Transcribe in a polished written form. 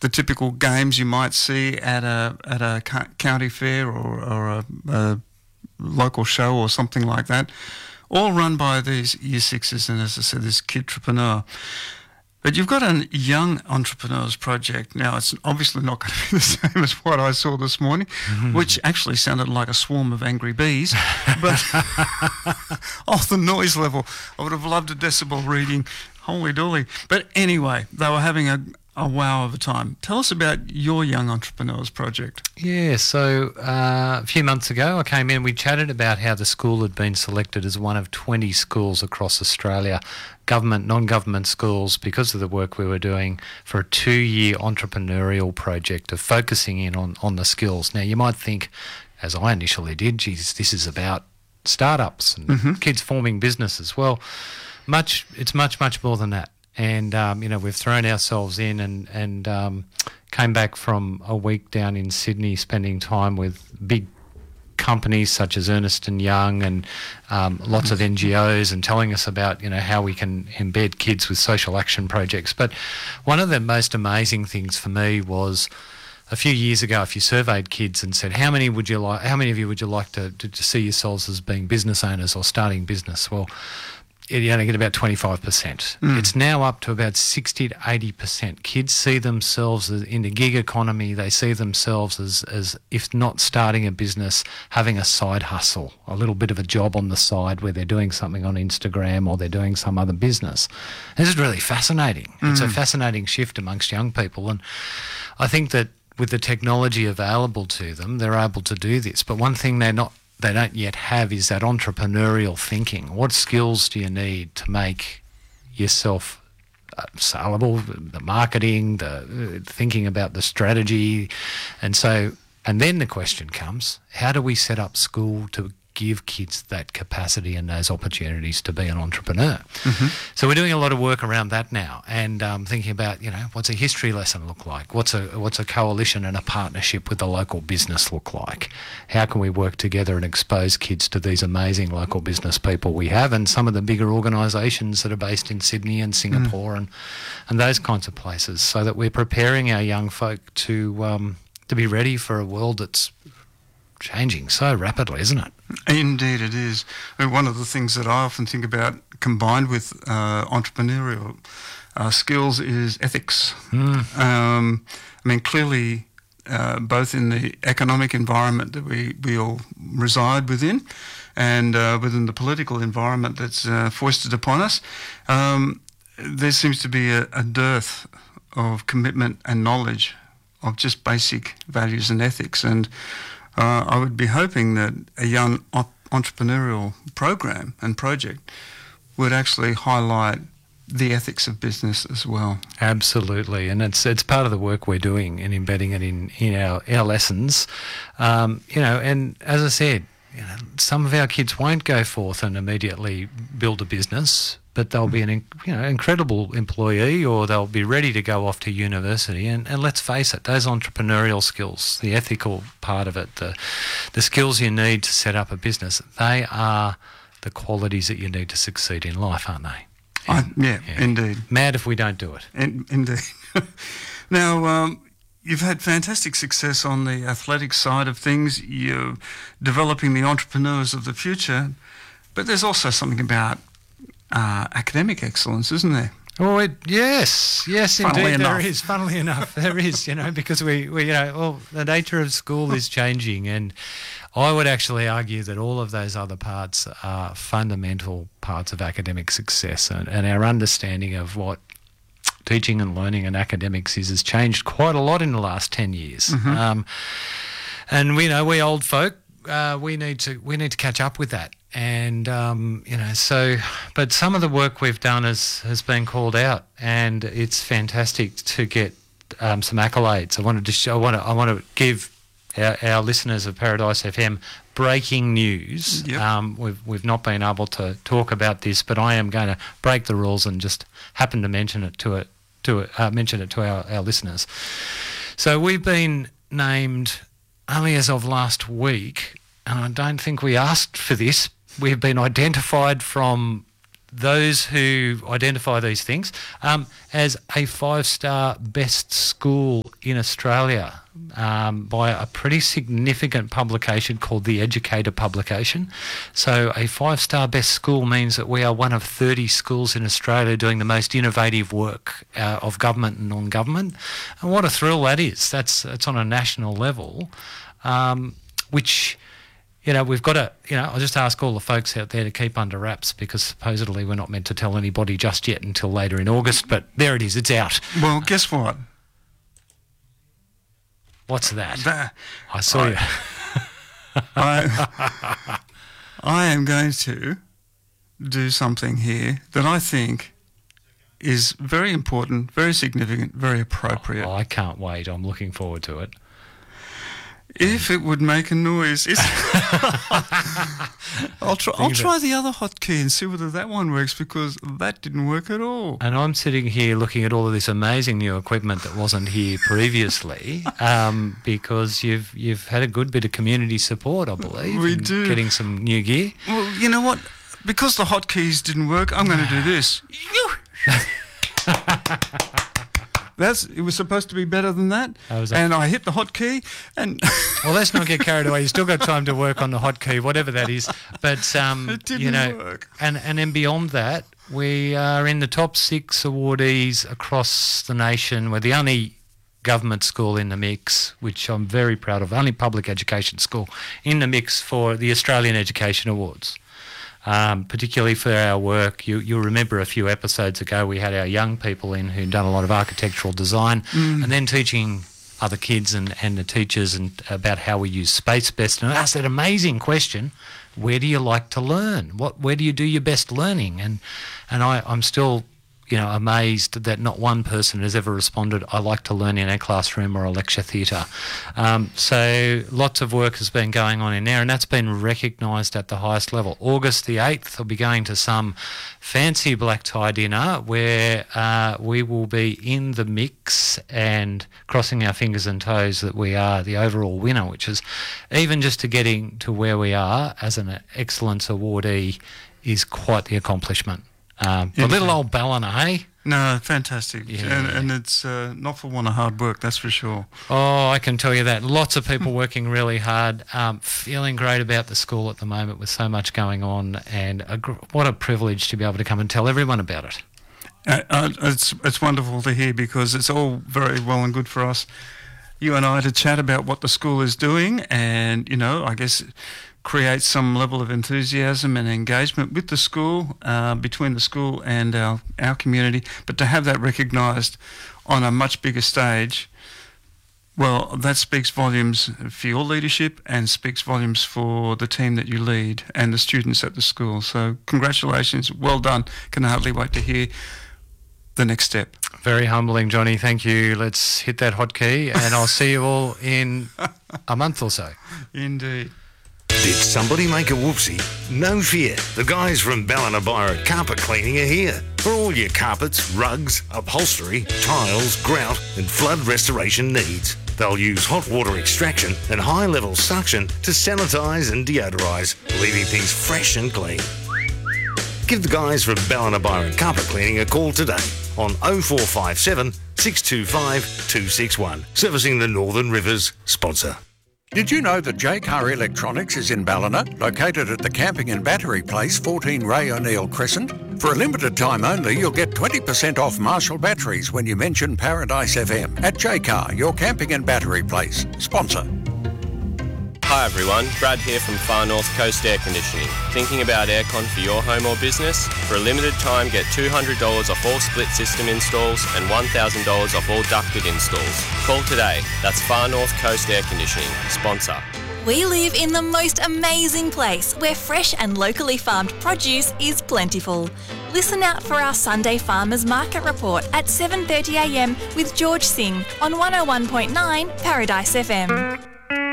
the typical games you might see at a county fair or a local show or something like that, all run by these Year Sixes and, as I said, this Kidtrepreneur. But you've got a young entrepreneurs project. Now, it's obviously not going to be the same as what I saw this morning, which actually sounded like a swarm of angry bees. But off the noise level, I would have loved a decibel reading. Holy dooly. But anyway, they were having a wow of a time. Tell us about your Young Entrepreneurs project. Yeah, so a few months ago I came in, we chatted about how the school had been selected as one of 20 schools across Australia, government, non-government schools, because of the work we were doing for a 2-year entrepreneurial project of focusing in on the skills. Now, you might think, as I initially did, geez, this is about startups and kids forming businesses. Well, it's much more than that. And, we've thrown ourselves in and came back from a week down in Sydney spending time with big companies such as Ernst & Young and lots of NGOs and telling us about, how we can embed kids with social action projects. But one of the most amazing things for me was a few years ago, if you surveyed kids and said, how many of you would you like to see yourselves as being business owners or starting business? Well, you only get about 25%. It's now up to about 60 to 80%. Kids see themselves in the gig economy. They see themselves as if not starting a business, having a side hustle, a little bit of a job on the side where they're doing something on Instagram or they're doing some other business. This is really fascinating. It's a fascinating shift amongst young people. And I think that with the technology available to them, they're able to do this. But one thing they don't yet have is that entrepreneurial thinking. What skills do you need to make yourself saleable? The marketing, the thinking about the strategy. And then the question comes, how do we set up school to give kids that capacity and those opportunities to be an entrepreneur? So we're doing a lot of work around that now, and thinking about, what's a history lesson look like? What's a coalition and a partnership with a local business look like? How can we work together and expose kids to these amazing local business people we have, and some of the bigger organisations that are based in Sydney and Singapore and those kinds of places, so that we're preparing our young folk to be ready for a world that's changing so rapidly, isn't it? Indeed it is. One of the things that I often think about combined with entrepreneurial skills is ethics. Clearly both in the economic environment that we all reside within and within the political environment that's foisted upon us, there seems to be a dearth of commitment and knowledge of just basic values and ethics. And I would be hoping that a young entrepreneurial program and project would actually highlight the ethics of business as well. Absolutely, and it's part of the work we're doing and embedding it in our lessons. And as I said, some of our kids won't go forth and immediately build a business, but they'll be an incredible employee, or they'll be ready to go off to university. And let's face it, those entrepreneurial skills, the ethical part of it, the skills you need to set up a business, they are the qualities that you need to succeed in life, aren't they? Yeah, indeed. Mad if we don't do it. Indeed. Now, you've had fantastic success on the athletic side of things. You're developing the entrepreneurs of the future, but there's also something about academic excellence, isn't there? Oh, yes, Funnily indeed, enough. there is. Funnily enough, there is. Because we the nature of school is changing, and I would actually argue that all of those other parts are fundamental parts of academic success, and our understanding of what teaching and learning and academics has changed quite a lot in the last 10 years. And we old folk, we need to catch up with that. And, but some of the work we've done has been called out, and it's fantastic to get some accolades. I want to give our listeners of Paradise FM breaking news. Yep. We've not been able to talk about this, but I am going to break the rules and just happen to mention it to our listeners. So we've been named only as of last week, and I don't think we asked for this. We've been identified from those who identify these things as a 5-star best school in Australia by a pretty significant publication called The Educator publication. So a 5-star best school means that we are one of 30 schools in Australia doing the most innovative work of government and non-government. And what a thrill that is. It's on a national level, which... we've got to, I'll just ask all the folks out there to keep under wraps because supposedly we're not meant to tell anybody just yet until later in August, but there it is, it's out. Well, guess what? What's that? I saw you. I am going to do something here that I think is very important, very significant, very appropriate. Oh, I can't wait. I'm looking forward to it. If it would make a noise, I'll try the other hotkey and see whether that one works because that didn't work at all. And I'm sitting here looking at all of this amazing new equipment that wasn't here previously, because you've had a good bit of community support, I believe. We do. Getting some new gear. Well, you know what? Because the hotkeys didn't work, I'm going to do this. It was supposed to be better than that. And I hit the hotkey and... Well, let's not get carried away. You've still got time to work on the hotkey, whatever that is. But, it didn't work. And then beyond that, we are in the top 6 awardees across the nation. We're the only government school in the mix, which I'm very proud of, only public education school in the mix for the Australian Education Awards. Particularly for our work. You'll remember a few episodes ago we had our young people in who'd done a lot of architectural design and then teaching other kids and the teachers and about how we use space best. And I asked that amazing question, where do you like to learn? Where do you do your best learning? And I'm still... amazed that not one person has ever responded, I like to learn in a classroom or a lecture theatre. So lots of work has been going on in there, and that's been recognised at the highest level. August the 8th, I'll be going to some fancy black tie dinner where we will be in the mix and crossing our fingers and toes that we are the overall winner, which is even just to getting to where we are as an excellence awardee is quite the accomplishment. The little old Ballina, hey? No, fantastic. Yeah. And it's not for want of hard work, that's for sure. Oh, I can tell you that. Lots of people working really hard, feeling great about the school at the moment with so much going on, and what a privilege to be able to come and tell everyone about it. It's wonderful to hear because it's all very well and good for us, you and I, to chat about what the school is doing and, I guess... create some level of enthusiasm and engagement with the school, between the school and our community, but to have that recognised on a much bigger stage, well, that speaks volumes for your leadership and speaks volumes for the team that you lead and the students at the school. So congratulations, well done. Can hardly wait to hear the next step. Very humbling, Johnny. Thank you. Let's hit that hotkey and I'll see you all in a month or so. Indeed. Did somebody make a whoopsie? No fear. The guys from Ballina Byron Carpet Cleaning are here. For all your carpets, rugs, upholstery, tiles, grout and flood restoration needs. They'll use hot water extraction and high-level suction to sanitise and deodorise, leaving things fresh and clean. Give the guys from Ballina Byron Carpet Cleaning a call today on 0457 625 261. Servicing the Northern Rivers sponsor. Did you know that J-Car Electronics is in Ballina, located at the Camping and Battery Place, 14 Ray O'Neill Crescent? For a limited time only, you'll get 20% off Marshall batteries when you mention Paradise FM. At J-Car, your Camping and Battery Place. Sponsor. Hi everyone, Brad here from Far North Coast Air Conditioning. Thinking about aircon for your home or business? For a limited time, get $200 off all split system installs and $1,000 off all ducted installs. Call today. That's Far North Coast Air Conditioning, sponsor. We live in the most amazing place where fresh and locally farmed produce is plentiful. Listen out for our Sunday Farmers Market Report at 7:30 a.m. with George Singh on 101.9 Paradise FM.